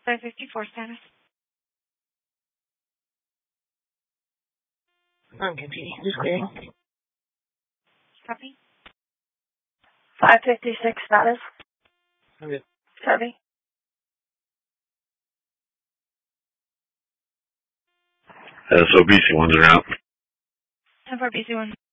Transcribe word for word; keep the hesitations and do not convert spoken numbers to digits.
five fifty-four status. Okay, P D. Just clearing. Copy. five fifty-six status. Okay. Copy. Uh, so B C ones are out. ten four B C one.